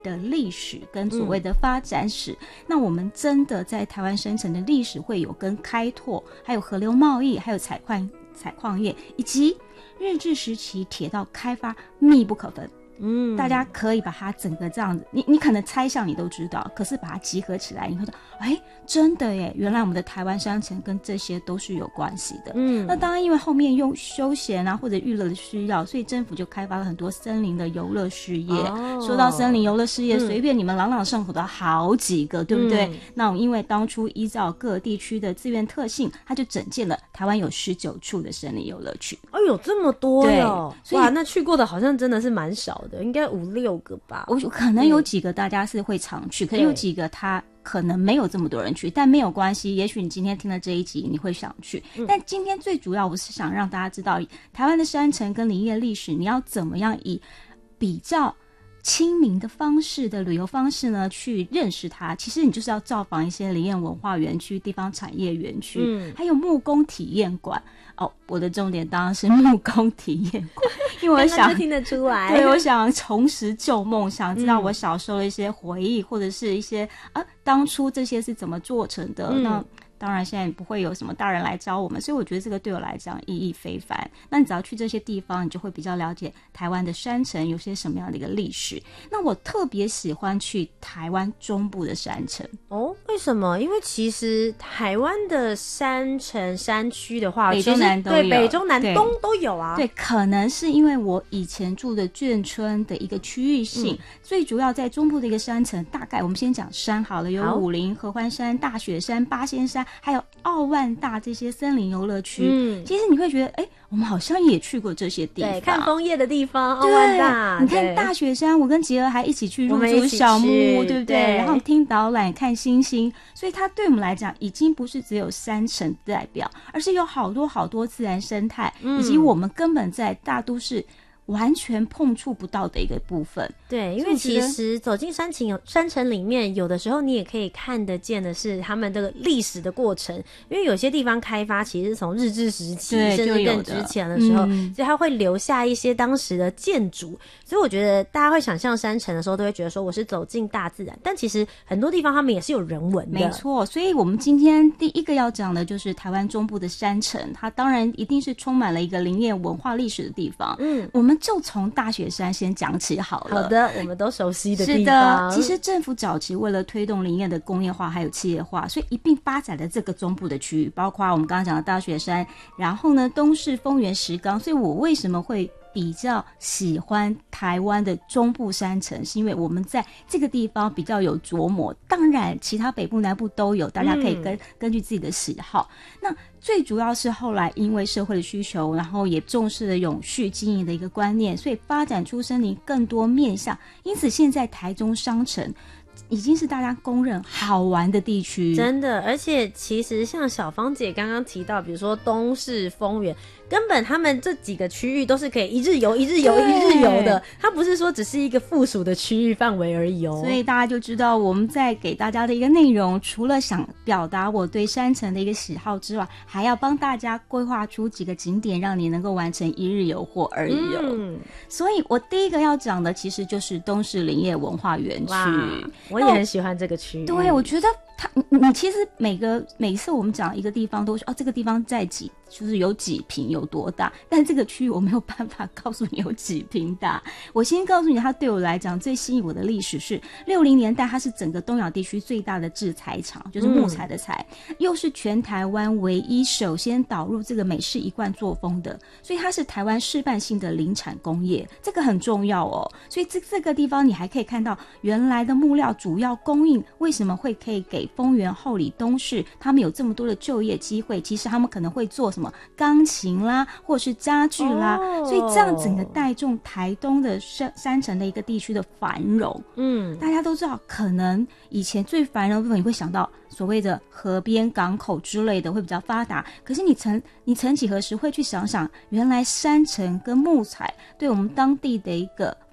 的历史跟所谓的发展史，那我们真的在台湾生成的历史会有跟开拓，还有河流贸易，还有采矿业，以及日治时期铁道开发密不可分。大家可以把它整个这样子，你可能猜想你都知道，可是把它集合起来，你会说，真的耶，原来我们的台湾山城跟这些都是有关系的。那当然因为后面用休闲啊或者娱乐的需要，所以政府就开发了很多森林的游乐事业。说到森林游乐事业，随便你们朗朗上口的好几个，对不对？那因为当初依照各地区的自然特性，它就整建了台湾有19处的森林游乐区。 有这么多哟！哇，那去过的好像真的是蛮少的，应该5-6个吧。 我可能有几个大家是会常去，可能有几个他可能没有这么多人去，但没有关系，也许你今天听了这一集你会想去。但今天最主要我是想让大家知道台湾的山城跟林业历史，你要怎么样以比较亲民的方式的旅游方式呢去认识它。其实你就是要造访一些林业文化园区、地方产业园区，还有木工体验馆。我的重点当然是木工体验馆，因为我想刚刚就听得出来， 对，我想重拾旧梦，想知道我小时候的一些回忆，或者是一些当初这些是怎么做成的。那当然现在不会有什么大人来教我们，所以我觉得这个对我来讲意义非凡。那你只要去这些地方，你就会比较了解台湾的山城有些什么样的一个历史。那我特别喜欢去台湾中部的山城。 为什么？因为其实台湾的山城山区的话， 北中南都有， 对，北中南东都有啊。 对，可能是因为我以前住的眷村的一个区域性，最主要在中部的一个山城，大概我们先讲山好了，有武陵、合欢山、大雪山、八仙山，还有奥万大这些森林游乐区。其实你会觉得我们好像也去过这些地方， 对，看枫叶的地方，奥万大。 你看大雪山，我跟杰儿还一起去入住小木屋，对不对？然后听导览看星星，所以它对我们来讲已经不是只有山城代表，而是有好多好多自然生态，以及我们根本在大都市完全碰触不到的一个部分。 对，因为其实走进山城里面，有的时候你也可以看得见的是他们这个历史的过程，因为有些地方开发其实是从日治时期甚至更之前的时候，所以它会留下一些当时的建筑。所以我觉得大家会想象山城的时候都会觉得说我是走进大自然，但其实很多地方他们也是有人文的。 没错，所以我们今天第一个要讲的就是台湾中部的山城，它当然一定是充满了一个林业文化历史的地方。我们就从大雪山先讲起好了。 好的，我们都熟悉的地方。 是的，其实政府早期为了推动林业的工业化还有企业化，所以一并发展了这个中部的区域，包括我们刚刚讲的大雪山，然后呢东势、丰原、石冈。所以我为什么会比较喜欢台湾的中部山城，是因为我们在这个地方比较有琢磨。当然其他北部南部都有，大家可以根据自己的喜好。那最主要是后来因为社会的需求，然后也重视了永续经营的一个观念，所以发展出森林更多面向。因此现在台中商城已经是大家公认好玩的地区， 真的。而且其实像小芳姐刚刚提到，比如说东势、丰原，根本他们这几个区域都是可以一日游的，它不是说只是一个附属的区域范围而已哦。 所以大家就知道我们在给大家的一个内容，除了想表达我对山城的一个喜好之外，还要帮大家规划出几个景点，让你能够完成1日游或2日游。所以我第一个要讲的其实就是东势林业文化园区。 我也很喜欢这个区域。 对，我觉得你其实每次我们讲一个地方都说这个地方在就是有几坪有多大，但这个区域我没有办法告诉你有几坪大。我先告诉你，它对我来讲最吸引我的历史是60年代，它是整个东亚地区最大的制材厂，就是木材的材，又是全台湾唯一首先导入这个美式一贯作风的，所以它是台湾示范性的林产工业，这个很重要哦。所以这个地方你还可以看到原来的木料主要供应为什么会可以给丰原、后里、东势他们有这么多的就业机会，其实他们可能会做什么钢琴啦，或是家具啦，所以这样整个带动台东的山城的一个地区的繁荣。大家都知道可能以前最繁荣的部分你会想到所谓的河边港口之类的会比较发达，可是你曾几何时会去想想，原来山城跟木材对我们当地的一个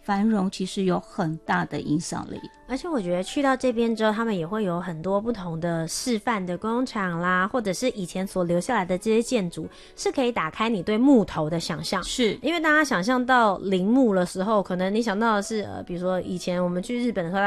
繁荣其实有很大的影响力。 而且我觉得去到这边之后，他们也会有很多不同的示范的工厂啦，或者是以前所留下来的这些建筑，是可以打开你对木头的想象。 是因为大家想象到陵墓的时候，可能你想到的是比如说以前我们去日本的时候